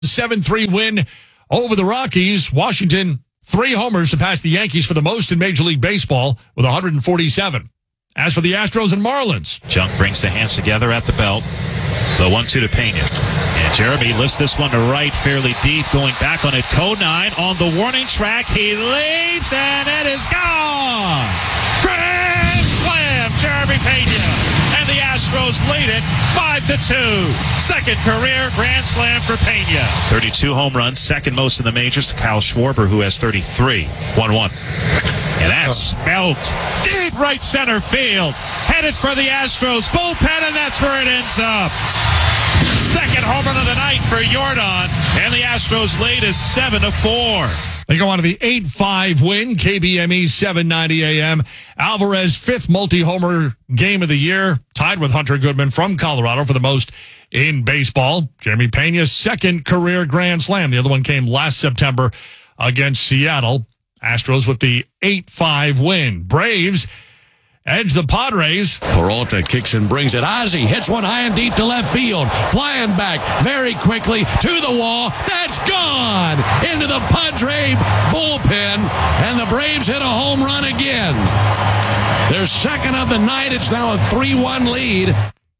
7-3 win over the Rockies. Washington, 3 homers to pass the Yankees for the most in Major League Baseball with 147. As for the Astros and Marlins. Junk brings the hands together at the belt. The 1-2 to Pena. And Jeremy lifts this one to right fairly deep, going back on it. Conine on the warning track. He leaps, and it is gone. Grand slam, Jeremy Pena. And the Astros lead it 5-2. Second career grand slam for Pena. 32 home runs, second most in the majors to Kyle Schwarber, who has 33. 1-1. And that's smelt deep right center field. Headed for the Astros bullpen, and that's where it ends up. Second home run of the night for Yordan, and the Astros lead is 7-4. They go on to the 8-5 win, KBME 790 AM. Alvarez, 5th multi-homer game of the year, tied with Hunter Goodman from Colorado for the most in baseball. Jeremy Pena's 2nd career grand slam. The other one came last September against Seattle. Astros with the 8-5 win. Braves edge the Padres. Peralta kicks and brings it. Ozzie hits one high and deep to left field. Flying back very quickly to the wall. That's gone into the Padre bullpen. And the Braves hit a home run again. Their second of the night. It's now a 3-1 lead.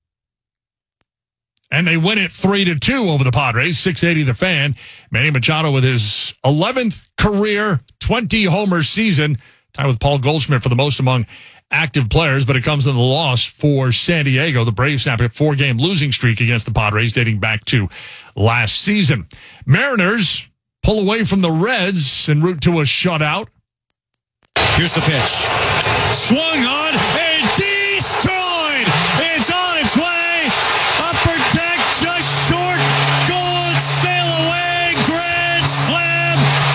And they win it 3-2 over the Padres. 680 the Fan. Manny Machado with his 11th career 20-homer season. Tied with Paul Goldschmidt for the most among active players, but it comes in the loss for San Diego. The Braves snap a 4-game losing streak against the Padres dating back to last season. Mariners pull away from the Reds en route to a shutout. Here's the pitch. Swung on and destroyed. It's on its way. Upper deck just short. Goal, sail away. Grand slam.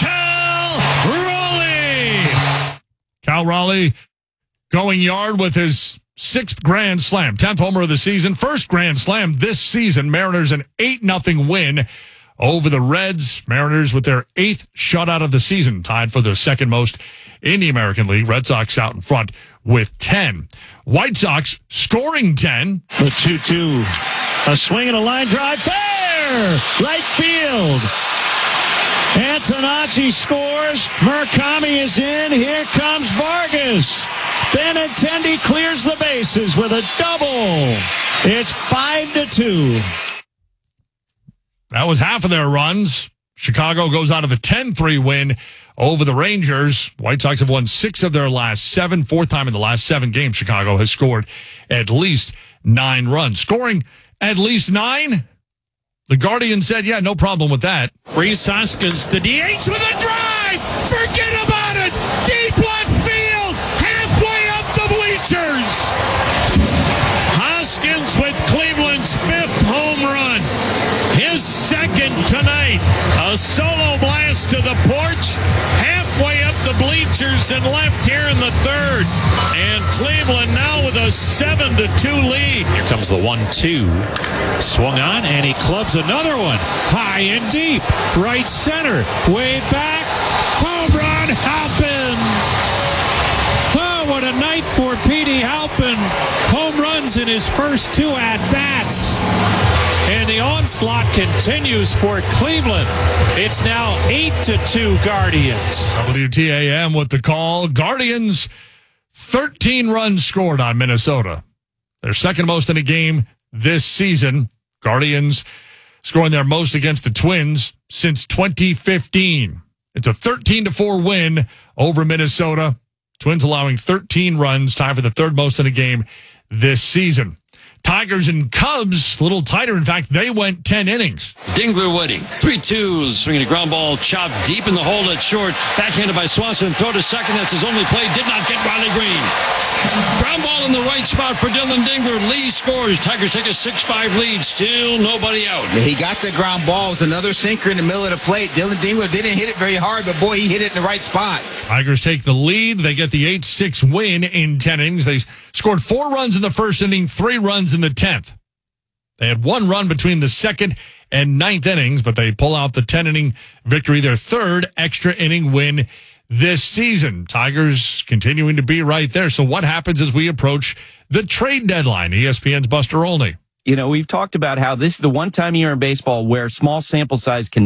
Cal Raleigh going yard with his 6th grand slam, 10th homer of the season, first grand slam this season. Mariners an 8-0 win over the Reds. Mariners with their 8th shutout of the season, tied for the second most in the American League. Red Sox out in front with 10. White Sox scoring 10. The 2-2. A swing and a line drive. Fair! Right field. Antonacci scores. Murakami is in. Here comes Vargas. Benintendi clears the bases with a double. It's 5-2. That was half of their runs. Chicago goes out of a 10-3 win over the Rangers. White Sox have won 6 of their last 7. 4th time in the last 7 games, Chicago has scored at least 9 runs. Scoring at least 9? The Guardian said, yeah, no problem with that. Rhys Hoskins, the DH with a drive. Forget about it. Deep left field. Halfway up the bleachers. Hoskins with Cleveland's 5th home run. His 2nd tonight. A solo blast to the porch. Halfway up the bleachers and left here in the 3rd. And Cleveland now with a 7-2 lead. Here comes the 1-2. Swung on, and he clubs another one. High and deep. Right center. Way back. Home run, Halpin. Oh, what a night for Petey Halpin. Home runs in his first 2 at-bats. And the onslaught continues for Cleveland. It's now 8-2 Guardians. WTAM with the call. Guardians, 13 runs scored on Minnesota. Their second most in a game this season. Guardians scoring their most against the Twins since 2015. It's a 13-4 win over Minnesota. Twins allowing 13 runs, tied for the 3rd most in a game this season. Tigers and Cubs, a little tighter. In fact, they went 10 innings. Dingler waiting. 3-2. Swinging a ground ball chopped deep in the hole at short. Backhanded by Swanson. Throw to second. That's his only play. Did not get Riley Green. Ground ball in the right spot for Dylan Dingler. Lee scores. Tigers take a 6-5 lead. Still nobody out. He got the ground ball. It was another sinker in the middle of the plate. Dylan Dingler didn't hit it very hard, but boy, he hit it in the right spot. Tigers take the lead. They get the 8-6 win in 10 innings. They scored 4 runs in the first inning, 3 runs in the 10th. They had 1 run between the 2nd and 9th innings, but they pull out the 10-inning victory, their 3rd extra inning win this season. Tigers continuing to be right there. So what happens as we approach the trade deadline? ESPN's Buster Olney. we've talked about how this is the one time of year in baseball where small sample size can